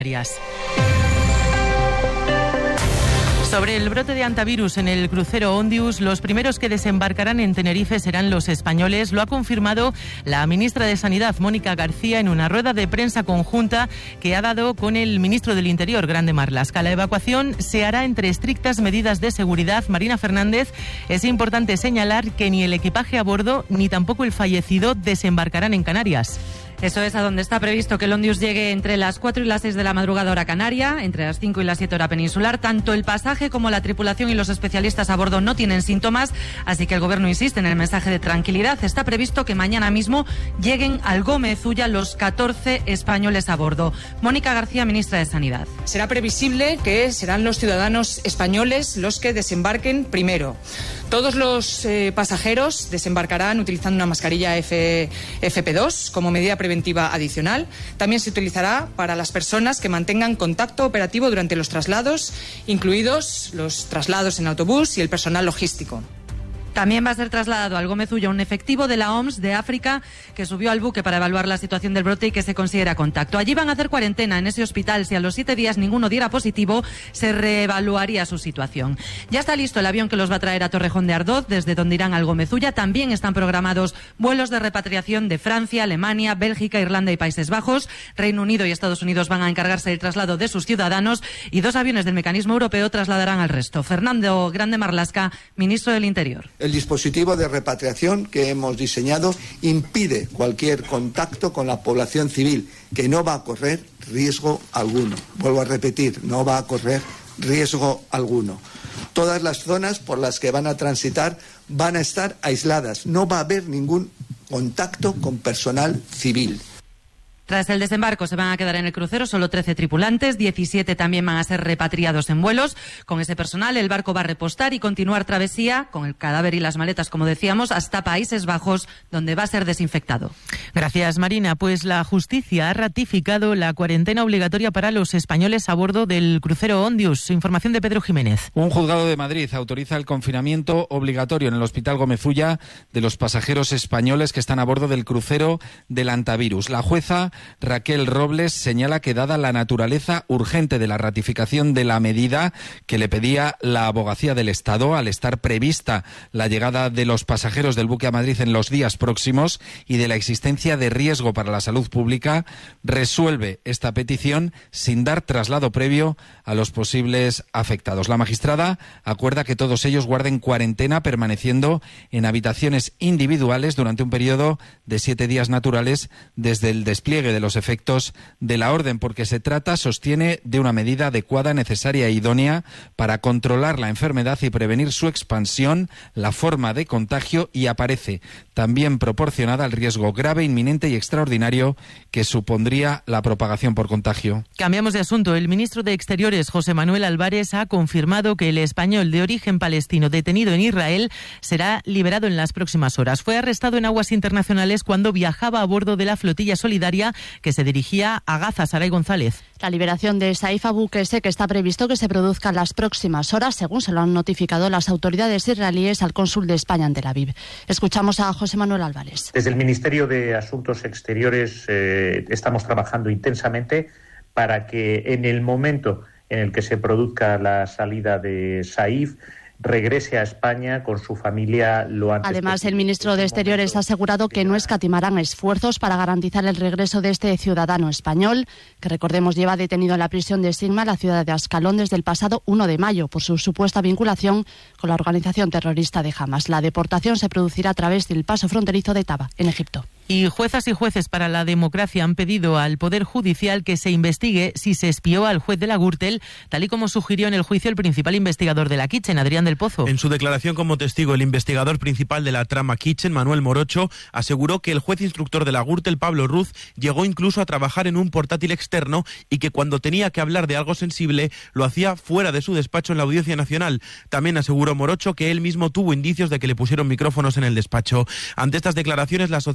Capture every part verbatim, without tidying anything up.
Sobre el brote de hantavirus en el crucero Ondius, los primeros que desembarcarán en Tenerife serán los españoles. Lo ha confirmado la ministra de Sanidad, Mónica García, en una rueda de prensa conjunta que ha dado con el ministro del Interior, Grande Marlaska. La evacuación se hará entre estrictas medidas de seguridad. Marina Fernández, es importante señalar que ni el equipaje a bordo ni tampoco el fallecido desembarcarán en Canarias. Eso es a donde está previsto que el Ondius llegue entre las cuatro y las seis de la madrugada hora canaria, entre las cinco y las siete hora peninsular. Tanto el pasaje como la tripulación y los especialistas a bordo no tienen síntomas, así que el Gobierno insiste en el mensaje de tranquilidad. Está previsto que mañana mismo lleguen al Gómez Ulla los catorce españoles a bordo. Mónica García, ministra de Sanidad. Será previsible que serán los ciudadanos españoles los que desembarquen primero. Todos los eh, pasajeros desembarcarán utilizando una mascarilla F P dos como medida preventiva adicional. También se utilizará para las personas que mantengan contacto operativo durante los traslados, incluidos los traslados en autobús y el personal logístico. También va a ser trasladado al Gómez Ulla un efectivo de la O M S de África que subió al buque para evaluar la situación del brote y que se considera contacto. Allí van a hacer cuarentena en ese hospital. Si a los siete días ninguno diera positivo, se reevaluaría su situación. Ya está listo el avión que los va a traer a Torrejón de Ardoz, desde donde irán al Gómez Ulla. También están programados vuelos de repatriación de Francia, Alemania, Bélgica, Irlanda y Países Bajos. Reino Unido y Estados Unidos van a encargarse del traslado de sus ciudadanos y dos aviones del mecanismo europeo trasladarán al resto. Fernando Grande Marlaska, ministro del Interior. El dispositivo de repatriación que hemos diseñado impide cualquier contacto con la población civil, que no va a correr riesgo alguno. Vuelvo a repetir, no va a correr riesgo alguno. Todas las zonas por las que van a transitar van a estar aisladas. No va a haber ningún contacto con personal civil. Tras el desembarco se van a quedar en el crucero solo trece tripulantes, diecisiete también van a ser repatriados en vuelos. Con ese personal el barco va a repostar y continuar travesía con el cadáver y las maletas, como decíamos, hasta Países Bajos, donde va a ser desinfectado. Gracias, Marina. Pues la justicia ha ratificado la cuarentena obligatoria para los españoles a bordo del crucero Ondius. Información de Pedro Jiménez. Un juzgado de Madrid autoriza el confinamiento obligatorio en el Hospital Gómez Ulla de los pasajeros españoles que están a bordo del crucero del hantavirus. La jueza Raquel Robles señala que, dada la naturaleza urgente de la ratificación de la medida que le pedía la abogacía del Estado, al estar prevista la llegada de los pasajeros del buque a Madrid en los días próximos y de la existencia de riesgo para la salud pública, resuelve esta petición sin dar traslado previo a los posibles afectados. La magistrada acuerda que todos ellos guarden cuarentena permaneciendo en habitaciones individuales durante un periodo de siete días naturales desde el despliegue de los efectos de la orden, porque se trata, sostiene, de una medida adecuada, necesaria e idónea para controlar la enfermedad y prevenir su expansión, la forma de contagio, y aparece también proporcionada al riesgo grave, inminente y extraordinario que supondría la propagación por contagio. Cambiamos de asunto. El ministro de Exteriores, José Manuel Álvarez, ha confirmado que el español de origen palestino detenido en Israel será liberado en las próximas horas. Fue arrestado en aguas internacionales cuando viajaba a bordo de la flotilla solidaria que se dirigía a Gaza. Saray González. La liberación de Saif Abu Qusay, que está previsto que se produzca en las próximas horas, según se lo han notificado las autoridades israelíes al cónsul de España en Tel Aviv. Escuchamos a José Manuel Álvarez. Desde el Ministerio de Asuntos Exteriores eh, estamos trabajando intensamente para que en el momento en el que se produzca la salida de Saif, regrese a España con su familia lo antes Además, posible. el ministro de Exteriores ha asegurado que no escatimarán esfuerzos para garantizar el regreso de este ciudadano español, que, recordemos, lleva detenido en la prisión de Sigma, la ciudad de Ascalón, desde el pasado uno de mayo por su supuesta vinculación con la organización terrorista de Hamas. La deportación se producirá a través del paso fronterizo de Taba, en Egipto. Y juezas y jueces para la democracia han pedido al Poder Judicial que se investigue si se espió al juez de la Gürtel, tal y como sugirió en el juicio el principal investigador de la Kitchen, Adrián del Pozo. En su declaración como testigo, el investigador principal de la trama Kitchen, Manuel Morocho, aseguró que el juez instructor de la Gürtel, Pablo Ruz, llegó incluso a trabajar en un portátil externo y que cuando tenía que hablar de algo sensible lo hacía fuera de su despacho en la Audiencia Nacional. También aseguró Morocho que él mismo tuvo indicios de que le pusieron micrófonos en el despacho. Ante estas declaraciones, la asociación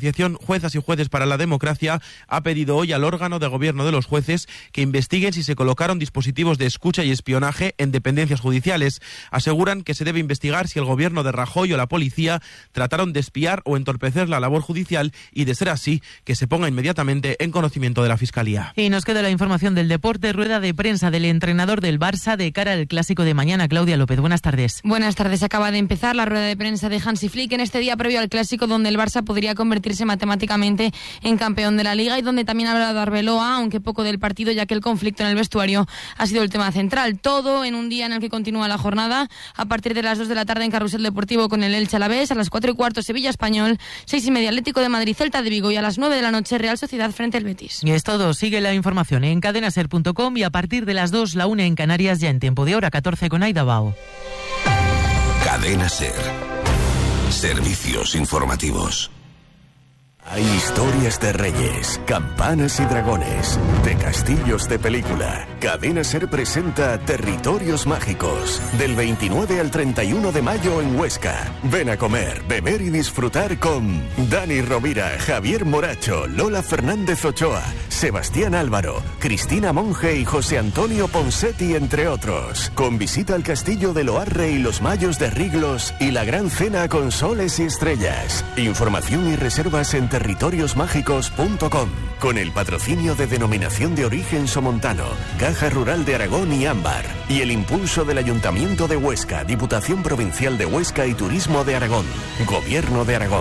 Juezas y Jueces para la Democracia ha pedido hoy al órgano de gobierno de los jueces que investiguen si se colocaron dispositivos de escucha y espionaje en dependencias judiciales. Aseguran que se debe investigar si el gobierno de Rajoy o la policía trataron de espiar o entorpecer la labor judicial y, de ser así, que se ponga inmediatamente en conocimiento de la Fiscalía. Y nos queda la información del deporte, rueda de prensa del entrenador del Barça de cara al clásico de mañana. Claudia López, buenas tardes. Buenas tardes. Acaba de empezar la rueda de prensa de Hansi Flick en este día previo al clásico, donde el Barça podría convertirse matemáticamente en campeón de la Liga y donde también ha hablado Arbeloa, aunque poco del partido, ya que el conflicto en el vestuario ha sido el tema central. Todo en un día en el que continúa la jornada a partir de las dos de la tarde en Carrusel Deportivo con el Elche Alavés, a las cuatro y cuarto Sevilla Español, seis y media Atlético de Madrid Celta de Vigo y a las nueve de la noche Real Sociedad frente al Betis. Y es todo. Sigue la información en cadenaser punto com y a partir de las dos, la una en Canarias, ya en tiempo de hora catorce con Aida Bao. Cadena Ser. Servicios informativos. Hay historias de reyes, campanas y dragones, de castillos de película. Cadena Ser presenta Territorios Mágicos, del veintinueve al treinta y uno de mayo en Huesca. Ven a comer, beber y disfrutar con Dani Rovira, Javier Moracho, Lola Fernández Ochoa, Sebastián Álvaro, Cristina Monge y José Antonio Ponsetti, entre otros. Con visita al castillo de Loarre y los Mayos de Riglos y la gran cena con soles y estrellas. Información y reservas en territorios mágicos punto com, con el patrocinio de Denominación de Origen Somontano, Caja Rural de Aragón y Ámbar, y el impulso del Ayuntamiento de Huesca, Diputación Provincial de Huesca y Turismo de Aragón, Gobierno de Aragón.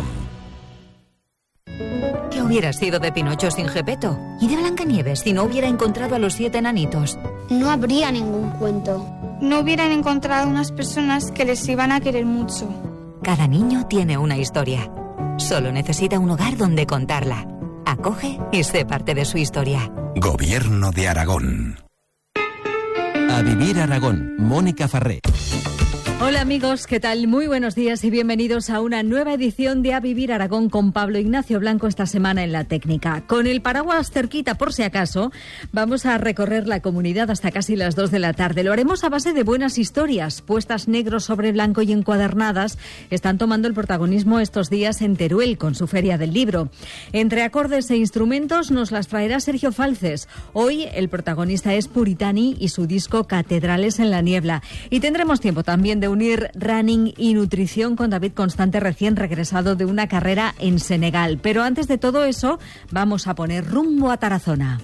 ¿Qué hubiera sido de Pinocho sin Gepetto? ¿Y de Blancanieves si no hubiera encontrado a los siete enanitos? No habría ningún cuento. No hubieran encontrado unas personas que les iban a querer mucho. Cada niño tiene una historia. Solo necesita un hogar donde contarla. Acoge y sé parte de su historia. Gobierno de Aragón. A Vivir Aragón, Mónica Farré. Hola amigos, ¿qué tal? Muy buenos días y bienvenidos a una nueva edición de A Vivir Aragón con Pablo Ignacio Blanco esta semana en la técnica. Con el paraguas cerquita por si acaso, vamos a recorrer la comunidad hasta casi las dos de la tarde. Lo haremos a base de buenas historias, puestas negro sobre blanco y encuadernadas. Están tomando el protagonismo estos días en Teruel con su Feria del Libro. Entre acordes e instrumentos nos las traerá Sergio Falces. Hoy el protagonista es Puritani y su disco Catedrales en la Niebla. Y tendremos tiempo también de unir running y nutrición con David Constante, recién regresado de una carrera en Senegal. Pero antes de todo eso, vamos a poner rumbo a Tarazona.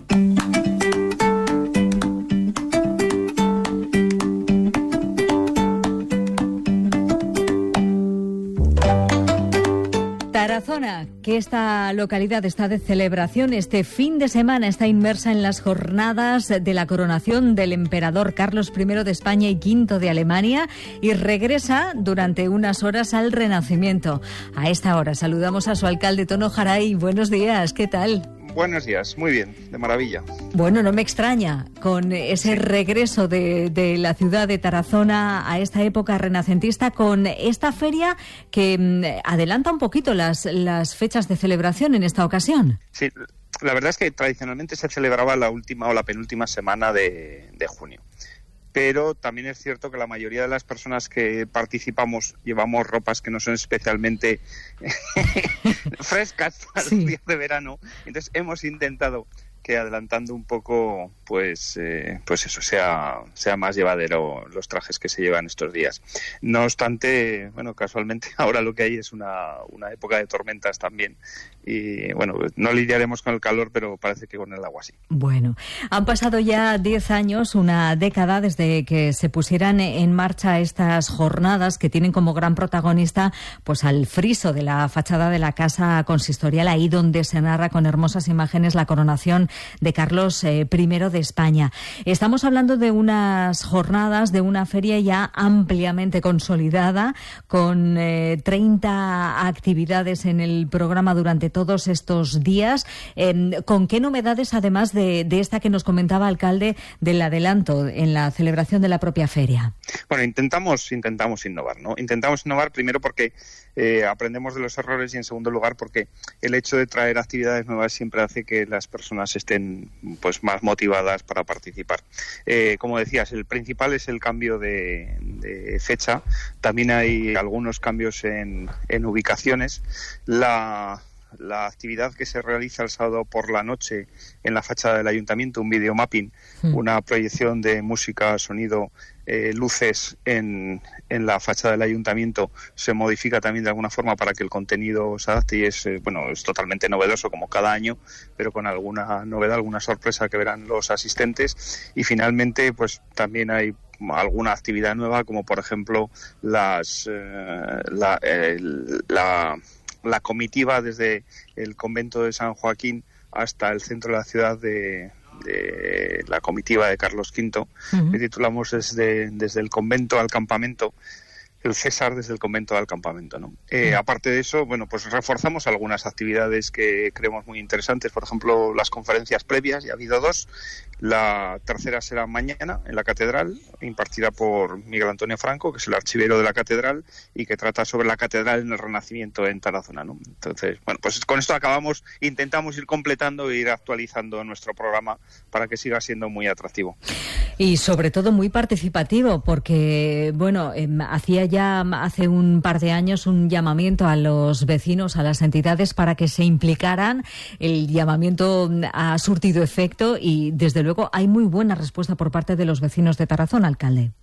Tarazona, que esta localidad está de celebración, este fin de semana está inmersa en las jornadas de la coronación del emperador Carlos primero de España y quinto de Alemania y regresa durante unas horas al Renacimiento. A esta hora saludamos a su alcalde Tono Jaray. Buenos días, ¿qué tal? Buenos días, muy bien, de maravilla. Bueno, no me extraña, con ese regreso de, de la ciudad de Tarazona a esta época renacentista, con esta feria que mmm, adelanta un poquito las, las fechas de celebración en esta ocasión. Sí, la verdad es que tradicionalmente se celebraba la última o la penúltima semana de, de junio. Pero también es cierto que la mayoría de las personas que participamos llevamos ropas que no son especialmente frescas para sí. Los días de verano. Entonces hemos intentado que adelantando un poco, pues eh, pues eso, sea, sea más llevadero los trajes que se llevan estos días. No obstante, bueno, casualmente ahora lo que hay es una, una época de tormentas también. Y bueno, no lidiaremos con el calor, pero parece que con el agua sí. Bueno, han pasado ya diez años, una década desde que se pusieran en marcha estas jornadas que tienen como gran protagonista pues al friso de la fachada de la casa consistorial, ahí donde se narra con hermosas imágenes la coronación de Carlos eh, primero de España. Estamos hablando de unas jornadas, de una feria ya ampliamente consolidada, con eh, treinta actividades en el programa durante todos estos días. Eh, ¿Con qué novedades, además de, de esta que nos comentaba, alcalde, del adelanto en la celebración de la propia feria? Bueno, intentamos, intentamos innovar, ¿no? Intentamos innovar primero porque eh, aprendemos de los errores y en segundo lugar porque el hecho de traer actividades nuevas siempre hace que las personas estén pues más motivadas para participar. Eh, como decías, el principal es el cambio de, de fecha. También hay algunos cambios en, en ubicaciones. La la actividad que se realiza el sábado por la noche en la fachada del ayuntamiento, un videomapping, mm. una proyección de música, sonido, eh, luces en, en la fachada del ayuntamiento, se modifica también de alguna forma para que el contenido se adapte y es, eh, bueno, es totalmente novedoso como cada año, pero con alguna novedad, alguna sorpresa que verán los asistentes. Y finalmente, pues también hay alguna actividad nueva, como por ejemplo las eh, la, eh, la la comitiva desde el convento de San Joaquín hasta el centro de la ciudad de, de la comitiva de Carlos quinto, uh-huh. que titulamos desde, desde el convento al campamento, el César desde el convento al campamento, ¿no? Eh, aparte de eso, bueno, pues reforzamos algunas actividades que creemos muy interesantes, por ejemplo, las conferencias previas, ya ha habido dos. La tercera será mañana en la catedral, impartida por Miguel Antonio Franco, que es el archivero de la catedral y que trata sobre la catedral en el Renacimiento en Tarazona, ¿no? Entonces, bueno, pues con esto acabamos, intentamos ir completando e ir actualizando nuestro programa para que siga siendo muy atractivo. Y sobre todo muy participativo, porque, bueno, eh, hacía ya hace un par de años un llamamiento a los vecinos, a las entidades, para que se implicaran. El llamamiento ha surtido efecto y, desde luego, hay muy buena respuesta por parte de los vecinos de Tarazona, alcalde.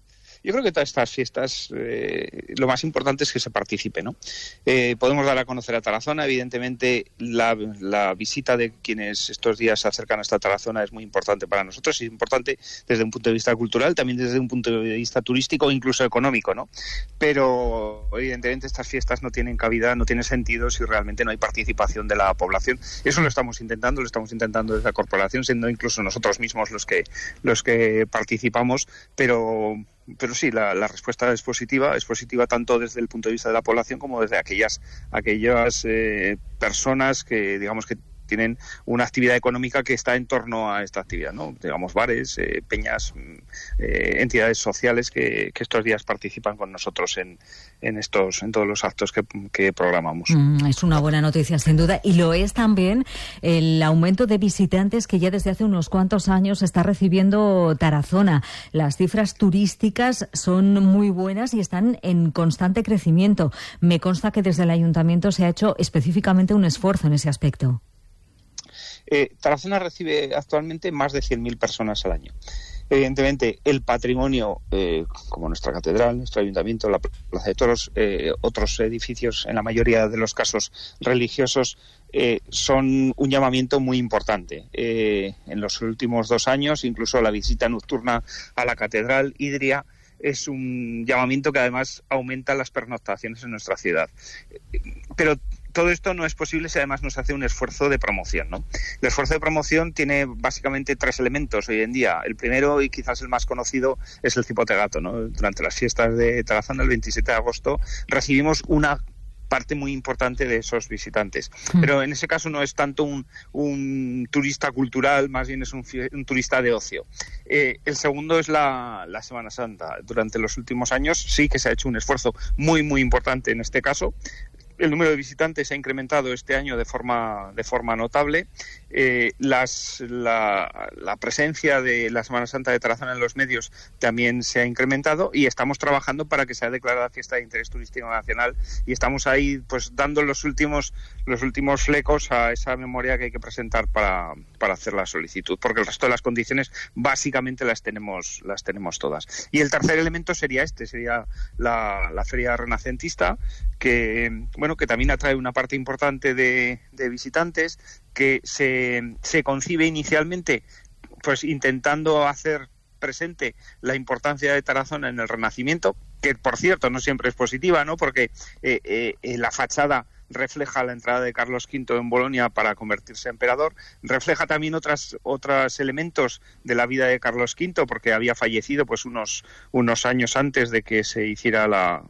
Yo creo que todas estas fiestas, eh, lo más importante es que se participe, ¿no? Eh, podemos dar a conocer a Tarazona. Evidentemente, la, la visita de quienes estos días se acercan hasta Tarazona es muy importante para nosotros. Es importante desde un punto de vista cultural, también desde un punto de vista turístico, incluso económico, ¿no? Pero, evidentemente, estas fiestas no tienen cabida, no tienen sentido si realmente no hay participación de la población. Eso lo estamos intentando, lo estamos intentando desde la corporación, siendo incluso nosotros mismos los que, los que participamos, pero... Pero sí, la, la respuesta es positiva, es positiva tanto desde el punto de vista de la población como desde aquellas aquellas eh, personas que, digamos, que tienen una actividad económica que está en torno a esta actividad, ¿no? Digamos, bares, eh, peñas, eh, entidades sociales que, que estos días participan con nosotros en, en estos, en todos los actos que, que programamos. Mm, es una buena noticia, sin duda, y lo es también el aumento de visitantes que ya desde hace unos cuantos años está recibiendo Tarazona. Las cifras turísticas son muy buenas y están en constante crecimiento. Me consta que desde el ayuntamiento se ha hecho específicamente un esfuerzo en ese aspecto. Eh, Tarazona recibe actualmente más de cien mil personas al año. Evidentemente, el patrimonio, eh, como nuestra catedral, nuestro ayuntamiento, la Plaza de Toros, eh, otros edificios, en la mayoría de los casos religiosos, eh, son un llamamiento muy importante. Eh, en los últimos dos años, incluso la visita nocturna a la catedral Idria es un llamamiento que además aumenta las pernoctaciones en nuestra ciudad. Pero todo esto no es posible si además no se hace un esfuerzo de promoción, ¿no? El esfuerzo de promoción tiene básicamente tres elementos hoy en día. El primero, y quizás el más conocido, es el cipote gato, ¿no? Durante las fiestas de Tarazona, el veintisiete de agosto, recibimos una parte muy importante de esos visitantes. Pero en ese caso no es tanto un, un turista cultural, más bien es un, un turista de ocio. Eh, el segundo es la, la Semana Santa. Durante los últimos años sí que se ha hecho un esfuerzo muy, muy importante en este caso. El número de visitantes se ha incrementado este año de forma de forma notable. Eh, las, la, la presencia de la Semana Santa de Tarazona en los medios también se ha incrementado y estamos trabajando para que sea declarada fiesta de interés turístico nacional y estamos ahí pues dando los últimos los últimos flecos a esa memoria que hay que presentar para, para hacer la solicitud, porque el resto de las condiciones básicamente las tenemos las tenemos todas. Y el tercer elemento sería este, sería la, la feria renacentista, que bueno que también atrae una parte importante de, de visitantes, que se, se concibe inicialmente pues intentando hacer presente la importancia de Tarazona en el Renacimiento, que por cierto no siempre es positiva, ¿no? Porque eh, eh, la fachada refleja la entrada de Carlos quinto en Bolonia para convertirse en emperador, refleja también otras otros elementos de la vida de Carlos quinto, porque había fallecido pues unos unos años antes de que se hiciera la,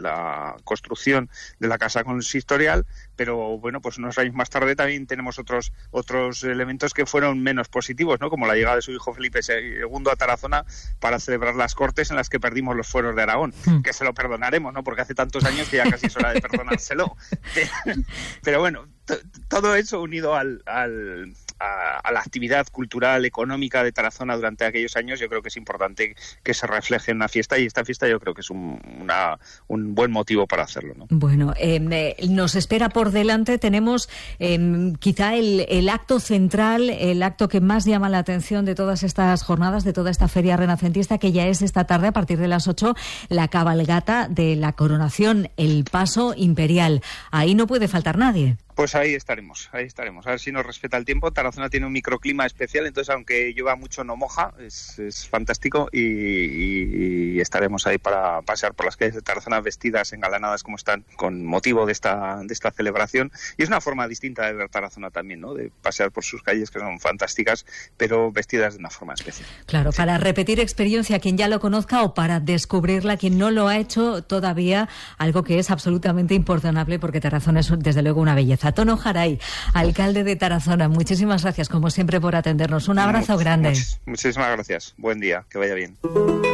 la construcción de la casa consistorial, pero bueno, pues unos años más tarde también tenemos otros otros elementos que fueron menos positivos, ¿no? Como la llegada de su hijo Felipe segundo a Tarazona para celebrar las Cortes en las que perdimos los fueros de Aragón, mm. que se lo perdonaremos, ¿no? Porque hace tantos años que ya casi es hora de perdonárselo. Pero bueno, t- todo eso unido al, al, a, a la actividad cultural, económica de Tarazona durante aquellos años, yo creo que es importante que se refleje en una fiesta, y esta fiesta yo creo que es un, una, un buen motivo para hacerlo, ¿no? Bueno, eh, nos espera por delante, tenemos eh, quizá el, el acto central, el acto que más llama la atención de todas estas jornadas, de toda esta feria renacentista, que ya es esta tarde a partir de las ocho, la cabalgata de la coronación, el paso imperial. Ahí no puede faltar nadie. Pues ahí estaremos, ahí estaremos. A ver si nos respeta el tiempo. Tarazona tiene un microclima especial, entonces aunque llueva mucho no moja, es, es fantástico, y, y, y estaremos ahí para pasear por las calles de Tarazona vestidas, engalanadas como están, con motivo de esta de esta celebración. Y es una forma distinta de ver Tarazona también, ¿no? De pasear por sus calles, que son fantásticas, pero vestidas de una forma especial. Claro, sí. Para repetir experiencia quien ya lo conozca, o para descubrirla quien no lo ha hecho todavía, algo que es absolutamente imperdonable, porque Tarazona es desde luego una belleza. Tono Jaray, alcalde de Tarazona, muchísimas gracias como siempre por atendernos. Un abrazo Much, grande. Much, muchísimas gracias. Buen día, que vaya bien.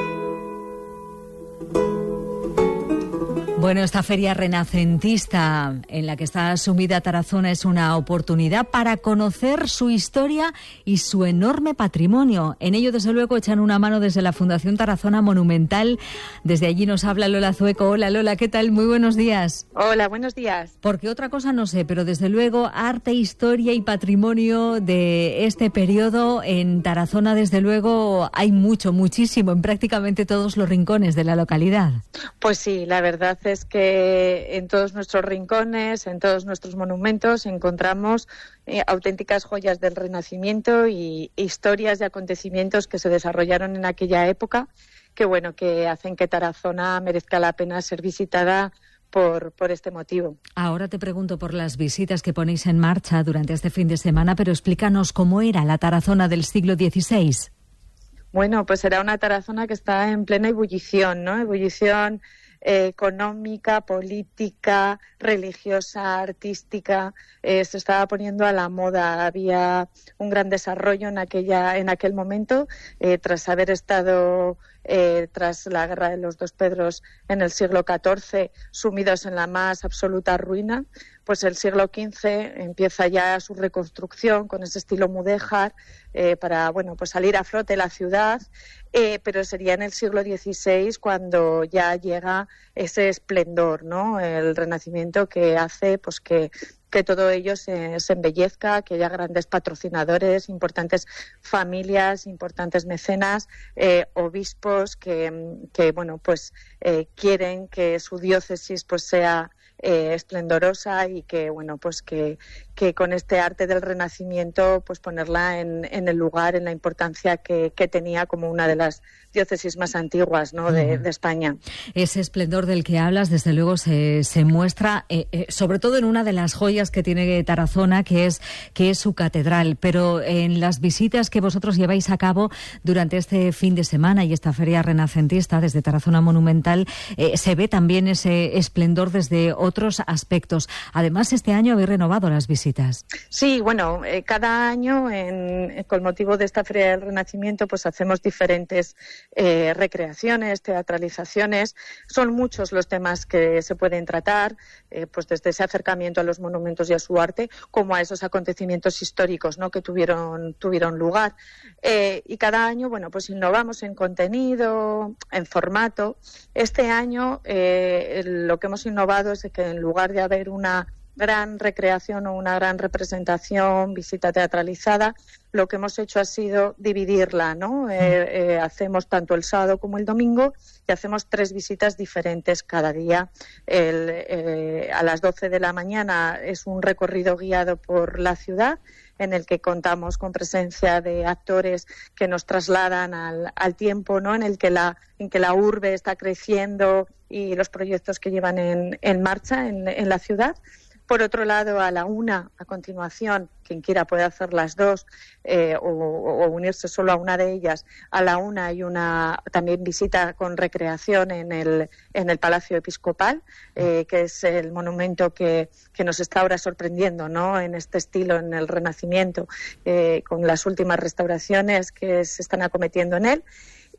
Bueno, esta feria renacentista en la que está sumida Tarazona es una oportunidad para conocer su historia y su enorme patrimonio. En ello, desde luego, echan una mano desde la Fundación Tarazona Monumental. Desde allí nos habla Lola Zueco. Hola, Lola, ¿qué tal? Muy buenos días. Hola, buenos días. Porque otra cosa no sé, pero desde luego arte, historia y patrimonio de este periodo en Tarazona, desde luego, hay mucho, muchísimo, en prácticamente todos los rincones de la localidad. Pues sí, la verdad es es que en todos nuestros rincones, en todos nuestros monumentos, encontramos eh, auténticas joyas del Renacimiento y historias y acontecimientos que se desarrollaron en aquella época, que bueno, que hacen que Tarazona merezca la pena ser visitada por, por este motivo. Ahora te pregunto por las visitas que ponéis en marcha durante este fin de semana, pero explícanos cómo era la Tarazona del siglo dieciséis. Bueno, pues era una Tarazona que está en plena ebullición, ¿no? Ebullición eh, económica, política, religiosa, artística. Eh, se estaba poniendo a la moda. Había un gran desarrollo en aquella, en aquel momento, eh, tras haber estado eh, tras la Guerra de los Dos Pedros en el siglo catorce, sumidos en la más absoluta ruina. Pues el siglo quince empieza ya su reconstrucción con ese estilo mudéjar eh, para bueno pues salir a flote la ciudad, eh, pero sería en el siglo dieciséis cuando ya llega ese esplendor, ¿no? El Renacimiento que hace pues que que todo ello se, se embellezca, que haya grandes patrocinadores, importantes familias, importantes mecenas, eh, obispos que, que bueno pues eh, quieren que su diócesis pues sea Eh, esplendorosa y que bueno pues que, que con este arte del Renacimiento pues ponerla en, en el lugar, en la importancia que, que tenía como una de las diócesis más antiguas, ¿no? de, de España. Ese esplendor del que hablas desde luego se, se muestra eh, eh, sobre todo en una de las joyas que tiene Tarazona, que es, que es su catedral, pero en las visitas que vosotros lleváis a cabo durante este fin de semana y esta feria renacentista desde Tarazona Monumental, eh, se ve también ese esplendor desde otros aspectos. Además, este año habéis renovado las visitas. Sí, bueno, eh, cada año, en, con motivo de esta Feria del Renacimiento, pues hacemos diferentes eh, recreaciones, teatralizaciones. Son muchos los temas que se pueden tratar, eh, pues desde ese acercamiento a los monumentos y a su arte, como a esos acontecimientos históricos, ¿no? que tuvieron, tuvieron lugar. Eh, y cada año, bueno, pues innovamos en contenido, en formato. Este año eh, lo que hemos innovado es que en lugar de haber una gran recreación o una gran representación, visita teatralizada, lo que hemos hecho ha sido dividirla, ¿no? Eh, eh, hacemos tanto el sábado como el domingo y hacemos tres visitas diferentes cada día. El, eh, a las doce de la mañana es un recorrido guiado por la ciudad, en el que contamos con presencia de actores que nos trasladan al, al tiempo, ¿no? en el que la, en que la urbe está creciendo y los proyectos que llevan en, en marcha en, en la ciudad. Por otro lado, a la una, a continuación, quien quiera puede hacer las dos eh, o, o unirse solo a una de ellas. A la una hay una también visita con recreación en el, en el Palacio Episcopal, eh, que es el monumento que, que nos está ahora sorprendiendo, ¿no? en este estilo, en el Renacimiento, eh, con las últimas restauraciones que se están acometiendo en él.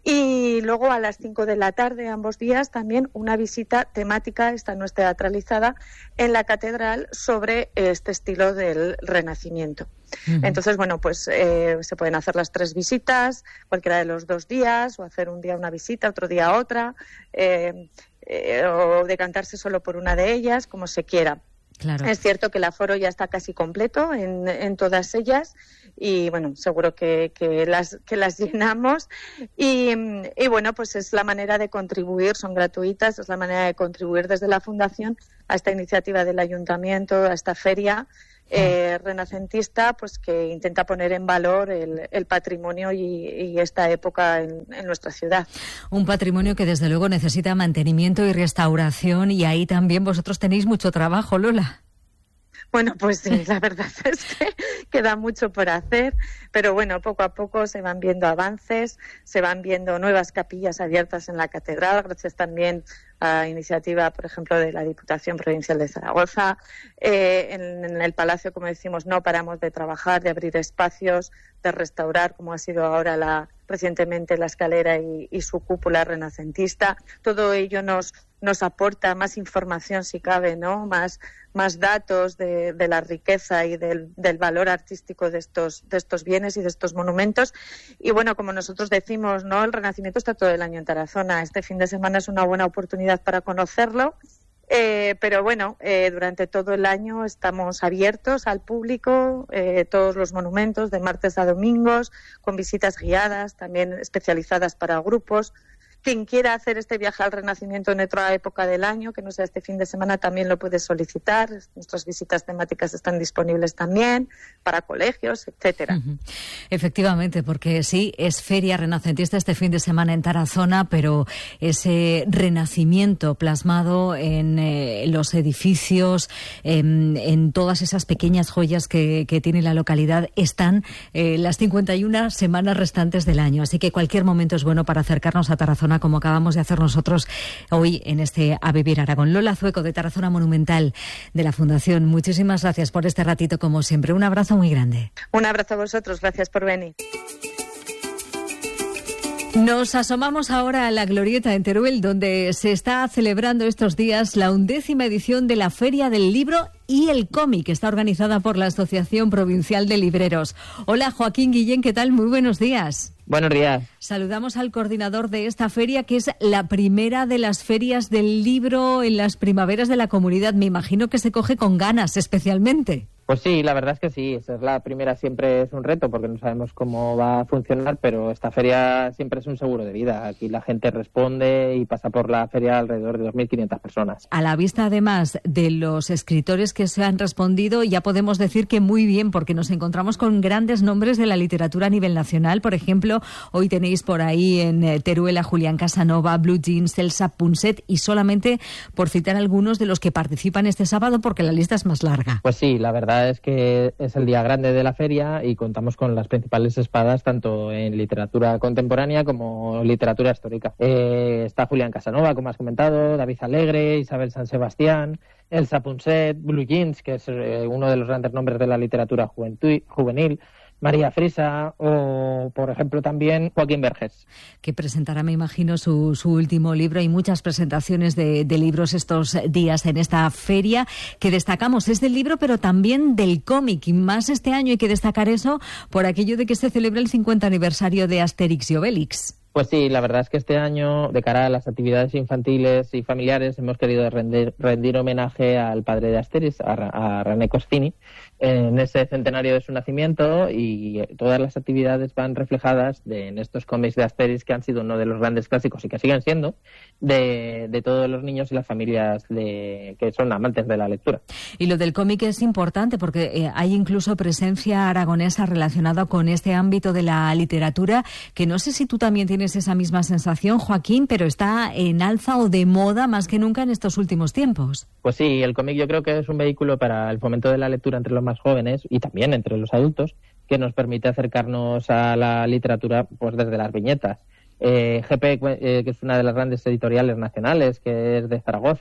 Y luego a las cinco de la tarde, ambos días, también una visita temática, esta no es teatralizada, en la catedral sobre este estilo del Renacimiento. Uh-huh. Entonces, bueno, pues eh, se pueden hacer las tres visitas, cualquiera de los dos días, o hacer un día una visita, otro día otra, eh, eh, o decantarse solo por una de ellas, como se quiera. Claro. Es cierto que el aforo ya está casi completo en, en todas ellas y, bueno, seguro que, que, las, que las llenamos y, y, bueno, pues es la manera de contribuir, son gratuitas, es la manera de contribuir desde la Fundación a esta iniciativa del Ayuntamiento, a esta feria eh, renacentista, pues que intenta poner en valor el, el patrimonio y, y esta época en, en nuestra ciudad. Un patrimonio que desde luego necesita mantenimiento y restauración y ahí también vosotros tenéis mucho trabajo, Lola. Bueno, pues sí, la verdad es que queda mucho por hacer, pero bueno, poco a poco se van viendo avances, se van viendo nuevas capillas abiertas en la catedral, gracias también a iniciativa, por ejemplo, de la Diputación Provincial de Zaragoza. Eh, en, en el Palacio, como decimos, no paramos de trabajar, de abrir espacios, de restaurar, como ha sido ahora la recientemente la escalera y, y su cúpula renacentista. Todo ello nos nos aporta más información, si cabe, ¿no? Más más datos de, de la riqueza y del, del valor artístico de estos de estos bienes y de estos monumentos. Y bueno, como nosotros decimos, ¿no? El Renacimiento está todo el año en Tarazona. Este fin de semana es una buena oportunidad para conocerlo. Eh, pero bueno, eh, durante todo el año estamos abiertos al público, eh, todos los monumentos, de martes a domingos, con visitas guiadas, también especializadas para grupos. Quien quiera hacer este viaje al Renacimiento en otra época del año, que no sea este fin de semana, también lo puede solicitar. Nuestras visitas temáticas están disponibles también para colegios, etcétera. Uh-huh. Efectivamente, porque sí, es feria renacentista este fin de semana en Tarazona, pero ese renacimiento plasmado en eh, los edificios, en, en todas esas pequeñas joyas que, que tiene la localidad, están eh, las cincuenta y una semanas restantes del año. Así que cualquier momento es bueno para acercarnos a Tarazona, como acabamos de hacer nosotros hoy en este A Vivir Aragón. Lola Zueco, de Tarazona Monumental, de la Fundación, muchísimas gracias por este ratito, como siempre. Un abrazo muy grande. Un abrazo a vosotros, gracias por venir. Nos asomamos ahora a la Glorieta en Teruel, donde se está celebrando estos días la undécima edición de la Feria del Libro y el Cómic, que está organizada por la Asociación Provincial de Libreros. Hola, Joaquín Guillén, ¿qué tal? Muy buenos días. Buenos días. Saludamos al coordinador de esta feria, que es la primera de las ferias del libro en las primaveras de la comunidad. Me imagino que se coge con ganas, especialmente. Pues sí, la verdad es que sí. Ser la primera siempre es un reto porque no sabemos cómo va a funcionar, pero esta feria siempre es un seguro de vida. Aquí la gente responde y pasa por la feria alrededor de dos mil quinientas personas. A la vista, además, de los escritores que se han respondido, ya podemos decir que muy bien, porque nos encontramos con grandes nombres de la literatura a nivel nacional. Por ejemplo, hoy tenéis por ahí en Teruel a Julián Casanova, Blue Jeans, Elsa Punset, y solamente por citar algunos de los que participan este sábado, porque la lista es más larga. Pues sí, la verdad es que es el día grande de la feria y contamos con las principales espadas tanto en literatura contemporánea como literatura histórica. Eh, está Julián Casanova, como has comentado, David Alegre, Isabel San Sebastián, Elsa Punset, Blue Jeans, que es eh, uno de los grandes nombres de la literatura juventud, juvenil, María Frisa o, por ejemplo, también Joaquín Vergés. Que presentará, me imagino, su, su último libro. Hay muchas presentaciones de, de libros estos días en esta feria que destacamos. Es del libro, pero también del cómic. Y más este año hay que destacar eso por aquello de que se celebra el cincuenta aniversario de Asterix y Obelix. Pues sí, la verdad es que este año, de cara a las actividades infantiles y familiares, hemos querido rendir, rendir homenaje al padre de Asterix, a, a René Goscinny, en ese centenario de su nacimiento, y todas las actividades van reflejadas de, en estos cómics de Asterix, que han sido uno de los grandes clásicos y que siguen siendo de, de todos los niños y las familias de, que son amantes de la lectura. Y lo del cómic es importante porque eh, hay incluso presencia aragonesa relacionada con este ámbito de la literatura, que no sé si tú también tienes esa misma sensación, Joaquín, pero está en alza o de moda más que nunca en estos últimos tiempos. Pues sí, el cómic yo creo que es un vehículo para el fomento de la lectura entre los más jóvenes y también entre los adultos, que nos permite acercarnos a la literatura pues desde las viñetas. Eh, G P, eh, que es una de las grandes editoriales nacionales, que es de Zaragoza,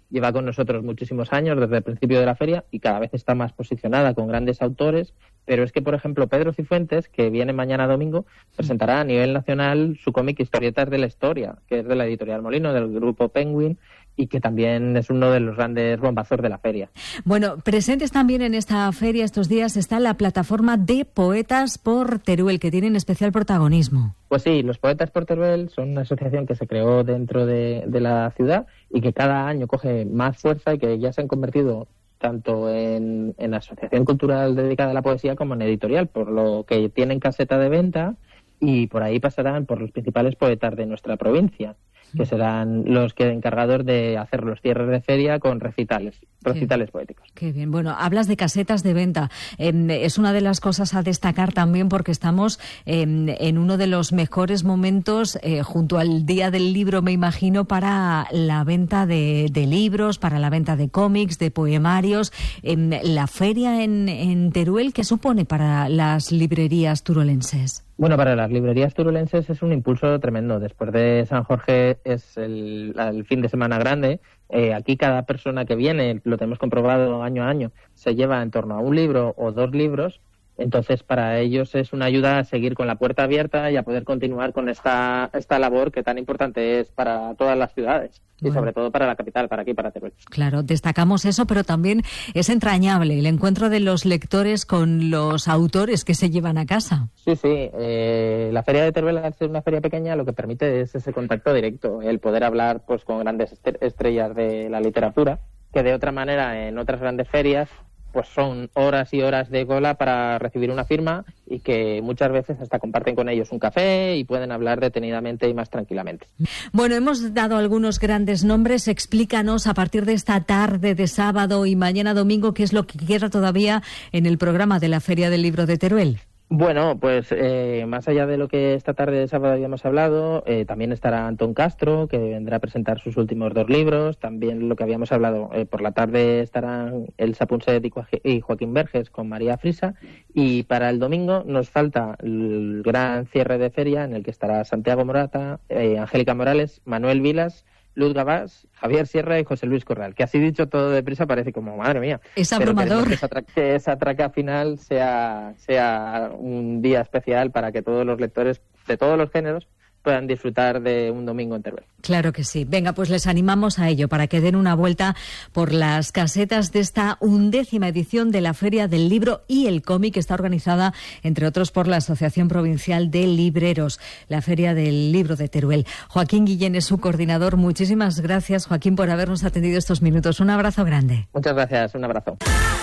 lleva con nosotros muchísimos años, desde el principio de la feria, y cada vez está más posicionada con grandes autores, pero es que, por ejemplo, Pedro Cifuentes, que viene mañana domingo, presentará a nivel nacional su cómic Historietas de la Historia, que es de la editorial Molino, del grupo Penguin, y que también es uno de los grandes bombazos de la feria. Bueno, presentes también en esta feria estos días está la plataforma de Poetas por Teruel, que tienen especial protagonismo. Pues sí, los Poetas por Teruel son una asociación que se creó dentro de, de la ciudad y que cada año coge más fuerza y que ya se han convertido tanto en, en asociación cultural dedicada a la poesía como en editorial, por lo que tienen caseta de venta y por ahí pasarán por los principales poetas de nuestra provincia, que serán los que encargados de hacer los cierres de feria con recitales, recitales Qué, poéticos. Qué bien. Bueno, hablas de casetas de venta. Eh, es una de las cosas a destacar también porque estamos eh, en uno de los mejores momentos eh, junto al Día del Libro, me imagino, para la venta de, de libros, para la venta de cómics, de poemarios. Eh, la feria en, en Teruel, ¿qué supone para las librerías turolenses? Bueno, para las librerías turolenses es un impulso tremendo. Después de San Jorge es el, el fin de semana grande. Eh, aquí cada persona que viene, lo tenemos comprobado año a año, se lleva en torno a un libro o dos libros. Entonces, para ellos es una ayuda a seguir con la puerta abierta y a poder continuar con esta, esta labor que tan importante es para todas las ciudades. Y bueno, sobre todo para la capital, para aquí, para Teruel. Claro, destacamos eso, pero también es entrañable el encuentro de los lectores con los autores que se llevan a casa. Sí, sí. Eh, la Feria de Teruel, al ser una feria pequeña, lo que permite es ese contacto directo, el poder hablar pues con grandes estrellas de la literatura, que de otra manera en otras grandes ferias pues son horas y horas de cola para recibir una firma y que muchas veces hasta comparten con ellos un café y pueden hablar detenidamente y más tranquilamente. Bueno, hemos dado algunos grandes nombres. Explícanos a partir de esta tarde de sábado y mañana domingo qué es lo que queda todavía en el programa de la Feria del Libro de Teruel. Bueno, pues eh, más allá de lo que esta tarde de sábado habíamos hablado, eh, también estará Antón Castro, que vendrá a presentar sus últimos dos libros. También lo que habíamos hablado, eh, por la tarde estarán Elsa Punset y Joaquín Verges con María Frisa. Y para el domingo nos falta el gran cierre de feria en el que estará Santiago Morata, eh, Angélica Morales, Manuel Vilas, Luz Gabás, Javier Sierra y José Luis Corral, que así dicho todo deprisa parece como, madre mía. Es abrumador. Que esa, tra- que esa traca final sea, sea un día especial para que todos los lectores de todos los géneros puedan disfrutar de un domingo en Teruel. Claro que sí. Venga, pues les animamos a ello, para que den una vuelta por las casetas de esta undécima edición de la Feria del Libro y el Cómic, que está organizada, entre otros, por la Asociación Provincial de Libreros, la Feria del Libro de Teruel. Joaquín Guillén es su coordinador. Muchísimas gracias, Joaquín, por habernos atendido estos minutos. Un abrazo grande. Muchas gracias, un abrazo.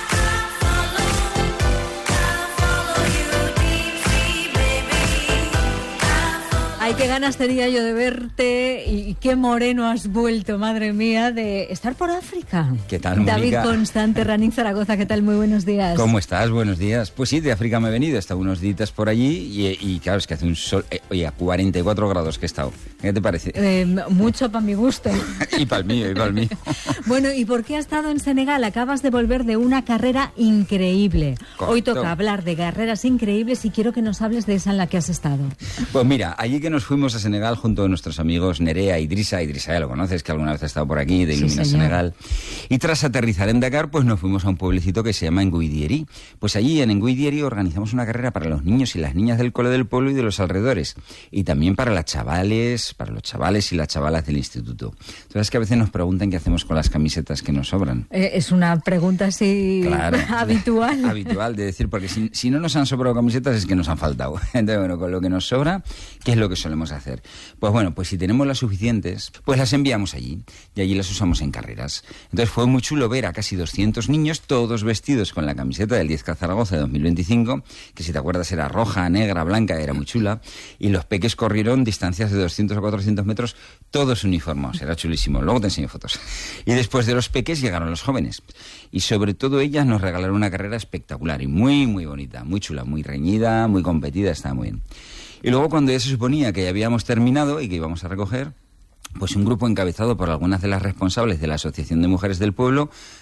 Ay, qué ganas tenía yo de verte y qué moreno has vuelto, madre mía, de estar por África. ¿Qué tal, David Mónica? Constante, Ranín Zaragoza, ¿qué tal? Muy buenos días. ¿Cómo estás? Buenos días. Pues sí, de África me he venido, he estado unos días por allí y, y claro, es que hace un sol, eh, oye, a cuarenta y cuatro grados que he estado. ¿Qué te parece? Eh, mucho para mi gusto. Y para el mío, y para el mío. Bueno, ¿y por qué has estado en Senegal? Acabas de volver de una carrera increíble. Correcto. Hoy toca hablar de carreras increíbles y quiero que nos hables de esa en la que has estado. Pues mira, allí que nos fuimos a Senegal junto a nuestros amigos Nerea y Idrissa, Idrissa ya lo conoces, que alguna vez ha estado por aquí, de Ilumina Sí, Senegal. Y tras aterrizar en Dakar, pues nos fuimos a un pueblecito que se llama Nguidieri. Pues allí en Nguidieri organizamos una carrera para los niños y las niñas del cole del pueblo y de los alrededores. Y también para las chavales, para los chavales y las chavalas del instituto. Entonces, que a veces nos preguntan qué hacemos con las camisetas que nos sobran. Eh, es una pregunta así Claro. habitual. Habitual de decir, porque si, si no nos han sobrado camisetas es que nos han faltado. Entonces, bueno, con lo que nos sobra, ¿qué es lo que solemos hacer? Pues bueno, pues si tenemos las suficientes, pues las enviamos allí y allí las usamos en carreras. Entonces fue muy chulo ver a casi doscientos niños, todos vestidos con la camiseta del diez K Zaragoza de dos mil veinticinco, que si te acuerdas era roja, negra, blanca, era muy chula, y los peques corrieron distancias de doscientos o cuatrocientos metros, todos uniformados, era chulísimo. Luego te enseño fotos. Y después de los peques llegaron los jóvenes. Y sobre todo ellas nos regalaron una carrera espectacular y muy, muy bonita, muy chula, muy reñida, muy competida, estaba muy bien. Y luego cuando ya se suponía que ya habíamos terminado y que íbamos a recoger, pues un grupo encabezado por algunas de las responsables de la Asociación de Mujeres del Pueblo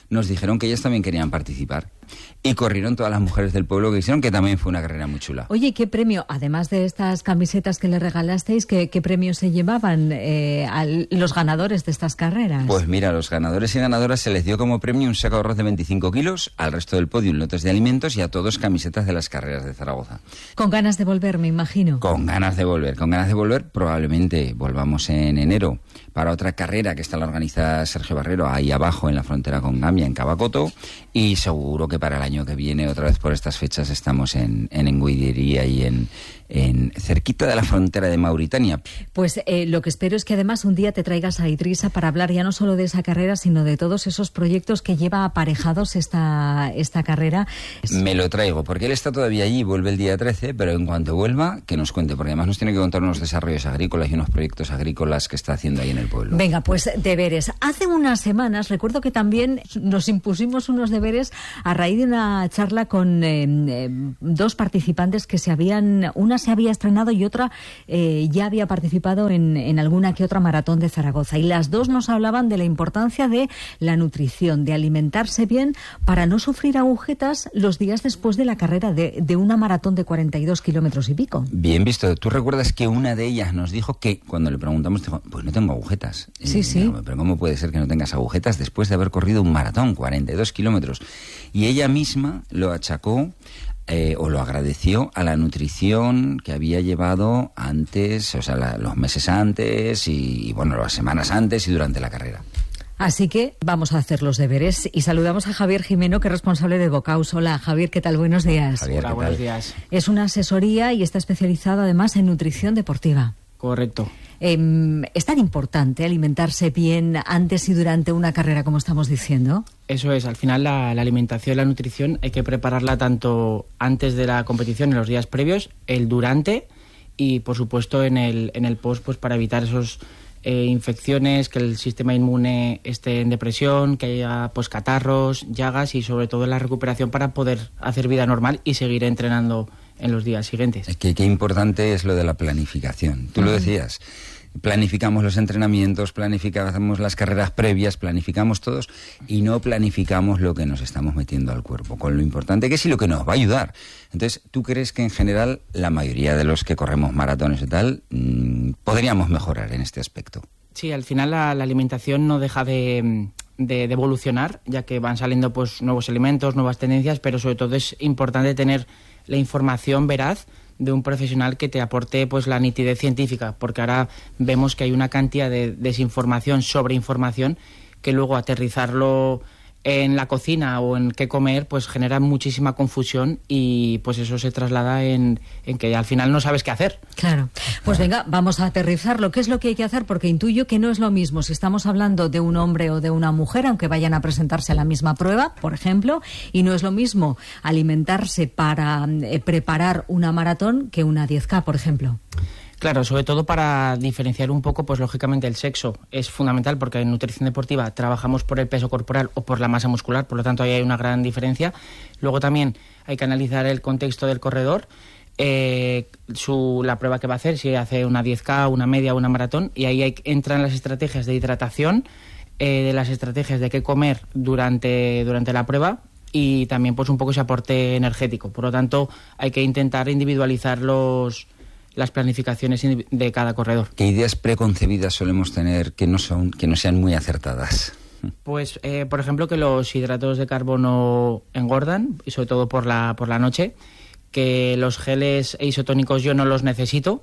nos dijeron que ellas también querían participar. Y corrieron todas las mujeres del pueblo que hicieron, que también fue una carrera muy chula. Oye, ¿qué premio, además de estas camisetas que le regalasteis, qué, qué premios se llevaban eh, a los ganadores de estas carreras? Pues mira, a los ganadores y ganadoras se les dio como premio un saco de arroz de veinticinco kilos, al resto del podio lotes de alimentos y a todos camisetas de las carreras de Zaragoza. Con ganas de volver, me imagino. Con ganas de volver, con ganas de volver, probablemente volvamos en enero para otra carrera que está la organiza Sergio Barrero ahí abajo en la frontera con Gambia, en Cavacoto, y seguro que para el año que viene, otra vez por estas fechas, estamos en, en Enguidería y en, en cerquita de la frontera de Mauritania. Pues eh, lo que espero es que además un día te traigas a Idrissa para hablar ya no solo de esa carrera, sino de todos esos proyectos que lleva aparejados esta, esta carrera. Me lo traigo, porque él está todavía allí, vuelve el día trece, pero en cuanto vuelva, que nos cuente, porque además nos tiene que contar unos desarrollos agrícolas y unos proyectos agrícolas que está haciendo ahí en el pueblo. Venga, pues deberes. Hace unas semanas recuerdo que también nos impusimos unos deberes a raíz de una charla con eh, eh, dos participantes que se habían, una se había estrenado y otra eh, ya había participado en, en alguna que otra maratón de Zaragoza, y las dos nos hablaban de la importancia de la nutrición, de alimentarse bien para no sufrir agujetas los días después de la carrera de, de una maratón de cuarenta y dos kilómetros y pico. Bien visto. ¿Tú recuerdas que una de ellas nos dijo que cuando le preguntamos, dijo, pues no tengo agujetas? Sí, y, sí. Digo, pero ¿cómo puede ser que no tengas agujetas después de haber corrido un maratón, cuarenta y dos kilómetros? Y ella misma lo achacó eh, o lo agradeció a la nutrición que había llevado antes, o sea, la, los meses antes y, y, bueno, las semanas antes y durante la carrera. Así que vamos a hacer los deberes y saludamos a Javier Jimeno, que es responsable de Bocaus. Hola, Javier, ¿qué tal? Buenos días. Javier, Hola, buenos días. Es una asesoría y está especializado además en nutrición deportiva. Correcto. Eh, ¿Es tan importante alimentarse bien antes y durante una carrera, como estamos diciendo? Eso es, al final la, la alimentación y la nutrición hay que prepararla tanto antes de la competición, en los días previos, el durante y, por supuesto, en el, en el post, pues para evitar esos eh, infecciones, que el sistema inmune esté en depresión, que haya pues catarros, llagas y, sobre todo, la recuperación para poder hacer vida normal y seguir entrenando en los días siguientes. Es que qué importante es lo de la planificación. Tú uh-huh. lo decías. Planificamos los entrenamientos, planificamos las carreras previas, planificamos todos y no planificamos lo que nos estamos metiendo al cuerpo, con lo importante que es y lo que nos va a ayudar. Entonces, ¿tú crees que en general la mayoría de los que corremos maratones y tal mmm, podríamos mejorar en este aspecto? Sí, al final la, la alimentación no deja de, de, de evolucionar, ya que van saliendo pues nuevos alimentos, nuevas tendencias, pero sobre todo es importante tener la información veraz de un profesional que te aporte pues la nitidez científica, porque ahora vemos que hay una cantidad de desinformación sobre información que luego aterrizarlo en la cocina o en qué comer pues genera muchísima confusión y pues eso se traslada en, en que al final no sabes qué hacer. Claro. Pues venga, vamos a aterrizarlo. ¿Qué es lo que hay que hacer? Porque intuyo que no es lo mismo si estamos hablando de un hombre o de una mujer, aunque vayan a presentarse a la misma prueba, por ejemplo, y no es lo mismo alimentarse para eh, preparar una maratón que una diez K, por ejemplo. Claro, sobre todo para diferenciar un poco, pues lógicamente el sexo es fundamental porque en nutrición deportiva trabajamos por el peso corporal o por la masa muscular, por lo tanto ahí hay una gran diferencia. Luego también hay que analizar el contexto del corredor, eh, su, la prueba que va a hacer, si hace una diez K, una media o una maratón, y ahí hay, entran las estrategias de hidratación, eh, de las estrategias de qué comer durante, durante la prueba y también pues un poco ese aporte energético. Por lo tanto hay que intentar individualizar los... las planificaciones de cada corredor. ¿Qué ideas preconcebidas solemos tener que no son que no sean muy acertadas? Pues, eh, por ejemplo, que los hidratos de carbono engordan, y sobre todo por la por la noche, que los geles isotónicos yo no los necesito.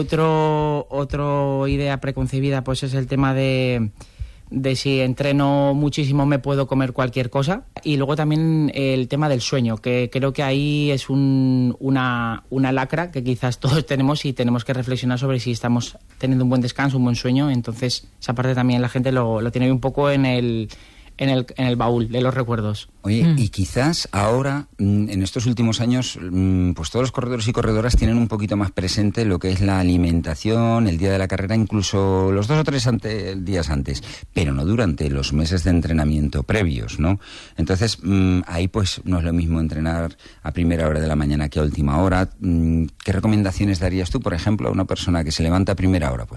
Otro otro idea preconcebida pues es el tema de de si entreno muchísimo me puedo comer cualquier cosa, y luego también el tema del sueño, que creo que ahí es un, una, una lacra que quizás todos tenemos y tenemos que reflexionar sobre si estamos teniendo un buen descanso, un buen sueño. Entonces esa parte también la gente lo, lo tiene un poco en el, en el, en el baúl de los recuerdos. Oye, mm. y quizás ahora, en estos últimos años, pues todos los corredores y corredoras tienen un poquito más presente lo que es la alimentación, el día de la carrera, incluso los dos o tres ante, días antes, pero no durante los meses de entrenamiento previos, ¿no? Entonces, ahí pues no es lo mismo entrenar a primera hora de la mañana que a última hora. ¿Qué recomendaciones darías tú, por ejemplo, a una persona que se levanta a primera hora? Pues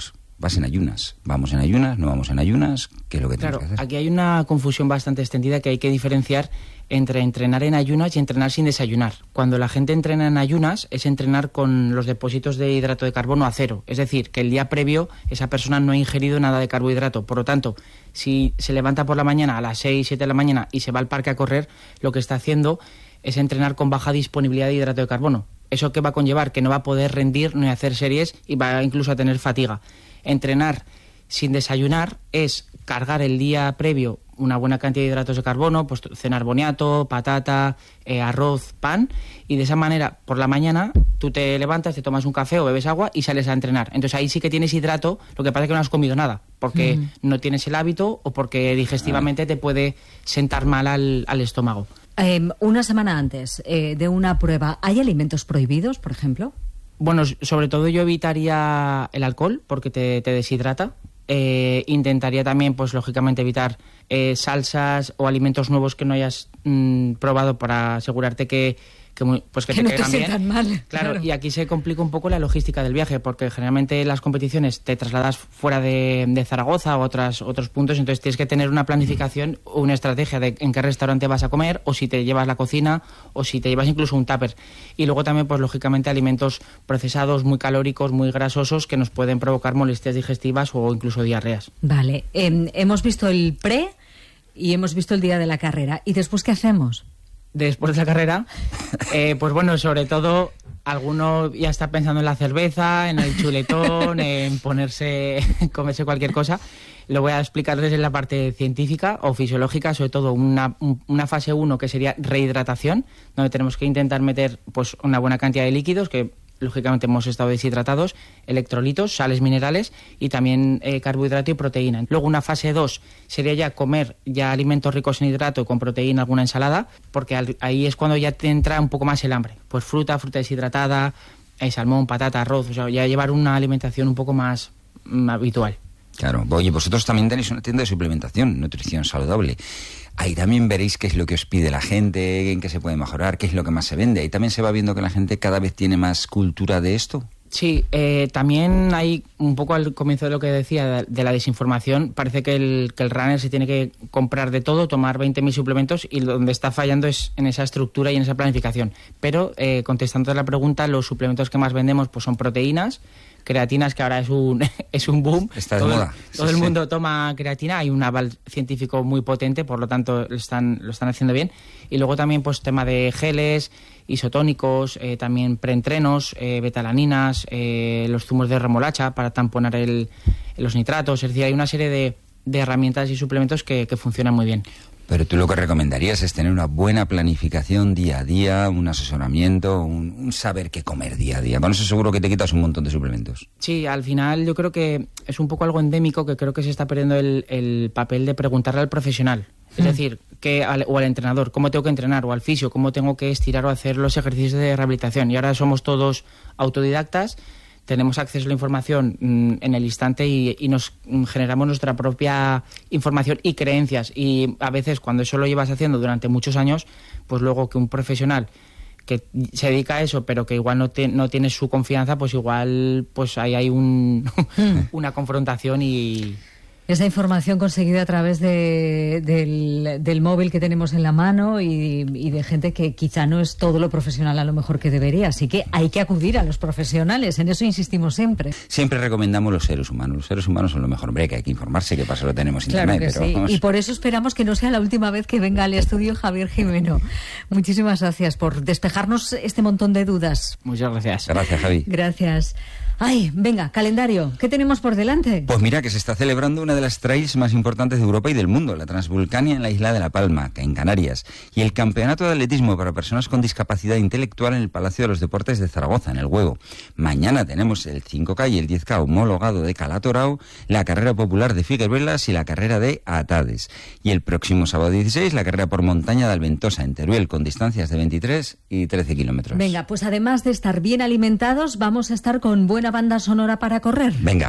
vas en ayunas. Vamos en ayunas, no vamos en ayunas, ¿qué es lo que Claro, tenemos que hacer? aquí hay una confusión bastante extendida que hay que diferenciar entre entrenar en ayunas y entrenar sin desayunar. Cuando la gente entrena en ayunas es entrenar con los depósitos de hidrato de carbono a cero. Es decir, que el día previo esa persona no ha ingerido nada de carbohidrato. Por lo tanto, si se levanta por la mañana a las seis, siete de la mañana y se va al parque a correr, lo que está haciendo es entrenar con baja disponibilidad de hidrato de carbono. ¿Eso qué va a conllevar? Que no va a poder rendir ni hacer series y va incluso a tener fatiga. Entrenar sin desayunar es cargar el día previo una buena cantidad de hidratos de carbono, pues cenar boniato, patata, eh, arroz, pan, y de esa manera por la mañana tú te levantas, te tomas un café o bebes agua y sales a entrenar. Entonces ahí sí que tienes hidrato, lo que pasa es que no has comido nada, porque mm. no tienes el hábito o porque digestivamente ah. te puede sentar mal al, al estómago. Eh, una semana antes eh, de una prueba, ¿hay alimentos prohibidos, por ejemplo? Bueno, sobre todo yo evitaría el alcohol porque te, te deshidrata. Eh, intentaría también, pues lógicamente, evitar eh, salsas o alimentos nuevos que no hayas mm, probado para asegurarte que, que, muy, pues que, que te no caigan te bien. sientan mal. Claro, claro, y aquí se complica un poco la logística del viaje, porque generalmente las competiciones te trasladas fuera de, de Zaragoza o otras, otros puntos, entonces tienes que tener una planificación o una estrategia de en qué restaurante vas a comer, o si te llevas la cocina, o si te llevas incluso un tupper. Y luego también, pues lógicamente, alimentos procesados, muy calóricos, muy grasosos, que nos pueden provocar molestias digestivas o incluso diarreas. Vale, eh, hemos visto el pre y hemos visto el día de la carrera. ¿Y después qué hacemos? Después de la carrera, eh, pues bueno, sobre todo, alguno ya está pensando en la cerveza, en el chuletón, en ponerse, comerse cualquier cosa. Lo voy a explicar desde la parte científica o fisiológica, sobre todo una, una fase uno que sería rehidratación, donde tenemos que intentar meter pues una buena cantidad de líquidos, que lógicamente hemos estado deshidratados, electrolitos, sales minerales y también eh, carbohidrato y proteína. Luego una fase dos sería ya comer ya alimentos ricos en hidrato con proteína, alguna ensalada, porque al, ahí es cuando ya te entra un poco más el hambre. Pues fruta, fruta deshidratada, eh, salmón, patata, arroz, o sea, ya llevar una alimentación un poco más mm, habitual. Claro. Oye, vosotros también tenéis una tienda de suplementación, nutrición saludable. Ahí también veréis qué es lo que os pide la gente, en qué se puede mejorar, qué es lo que más se vende. Ahí también se va viendo que la gente cada vez tiene más cultura de esto. Sí, eh, también hay un poco al comienzo de lo que decía de, de la desinformación. Parece que el, que el runner se tiene que comprar de todo, tomar veinte mil suplementos, y donde está fallando es en esa estructura y en esa planificación. Pero eh, contestando a la pregunta, los suplementos que más vendemos pues son proteínas, creatinas, que ahora es un es un boom. Está de todo moda. El, todo sí, el mundo sí. toma creatina, hay un aval científico muy potente, por lo tanto lo están, lo están haciendo bien. Y luego también pues tema de geles, isotónicos, eh, también preentrenos, eh, betalaninas, eh, los zumos de remolacha para tamponar el, los nitratos. Es decir, hay una serie de, de herramientas y suplementos que, que funcionan muy bien. Pero tú lo que recomendarías es tener una buena planificación día a día, un asesoramiento, un, un saber qué comer día a día. Con eso seguro que te quitas un montón de suplementos. Sí, al final yo creo que es un poco algo endémico, que creo que se está perdiendo el, el papel de preguntarle al profesional. Es mm. decir, que al, o al entrenador, cómo tengo que entrenar, o al fisio, cómo tengo que estirar o hacer los ejercicios de rehabilitación. Y ahora somos todos autodidactas, tenemos acceso a la información mm, en el instante y, y nos mm, generamos nuestra propia información y creencias. Y a veces cuando eso lo llevas haciendo durante muchos años, pues luego que un profesional que se dedica a eso, pero que igual no, te, no tiene su confianza, pues igual pues ahí hay un, una confrontación y... Esa información conseguida a través de, del, del móvil que tenemos en la mano y, y de gente que quizá no es todo lo profesional a lo mejor que debería. Así que hay que acudir a los profesionales, en eso insistimos siempre. Siempre recomendamos los seres humanos. Los seres humanos son lo mejor. Hombre, que hay que informarse, que pasa lo tenemos claro internet. Que pero sí. vamos. Y por eso esperamos que no sea la última vez que venga al estudio Javier Jimeno. Muchísimas gracias por despejarnos este montón de dudas. Muchas gracias. Gracias, Javi. Gracias. Ay, venga, calendario, ¿qué tenemos por delante? Pues mira, que se está celebrando una de las trails más importantes de Europa y del mundo, la Transvulcania en la isla de La Palma, en Canarias, y el Campeonato de Atletismo para Personas con Discapacidad Intelectual en el Palacio de los Deportes de Zaragoza, en El Huevo. Mañana tenemos el cinco K y el diez K homologado de Calatorao, la carrera popular de Figueruelas y la carrera de Atades. Y el próximo sábado dieciséis, la carrera por montaña de Alventosa, en Teruel, con distancias de veintitrés y trece kilómetros. Venga, pues además de estar bien alimentados, vamos a estar con buena banda sonora para correr. Venga.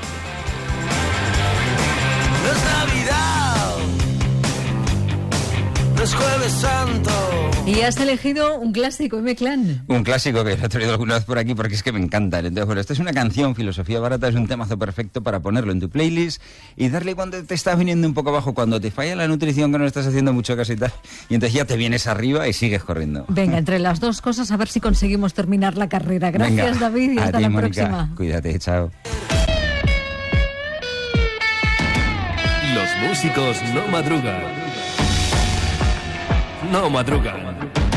No es Navidad, no es Jueves Santo, Y has elegido un clásico, M-Clan. Un clásico que lo he traído alguna vez por aquí porque es que me encanta. Entonces, bueno, esta es una canción, Filosofía Barata, es un temazo perfecto para ponerlo en tu playlist y darle cuando te estás viniendo un poco abajo, cuando te falla la nutrición, que no estás haciendo mucho caso y tal, y entonces ya te vienes arriba y sigues corriendo. Venga, entre las dos cosas, a ver si conseguimos terminar la carrera. Gracias, Venga, David, y hasta ti, la Mónica. próxima. Cuídate, chao. Los músicos no madrugan. No madrugan.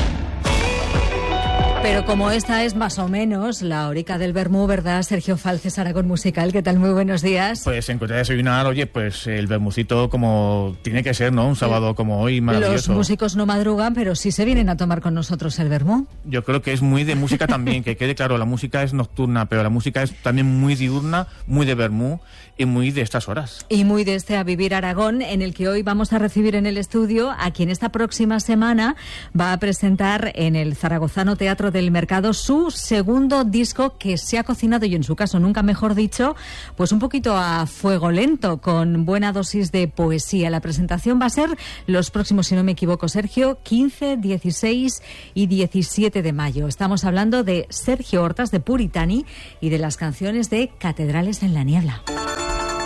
Pero como esta es más o menos la horica del vermú, ¿verdad? Sergio Falces, Aragón Musical, ¿qué tal? Muy buenos días. Pues en cuanto a desayunar, oye, pues el vermucito como tiene que ser, ¿no? Un sábado como hoy, maravilloso. Los músicos no madrugan, pero sí se vienen a tomar con nosotros el vermú. Yo creo que es muy de música también, que quede claro, la música es nocturna, pero la música es también muy diurna, muy de vermú y muy de estas horas. Y muy de este A Vivir Aragón, en el que hoy vamos a recibir en el estudio a quien esta próxima semana va a presentar en el Zaragozano Teatro del Mercado su segundo disco, que se ha cocinado, y en su caso nunca mejor dicho, pues un poquito a fuego lento, con buena dosis de poesía. La presentación va a ser los próximos, si no me equivoco, Sergio, quince, dieciséis y diecisiete de mayo. Estamos hablando de Sergio Hortas, de Puritani, y de las canciones de Catedrales en la Niebla.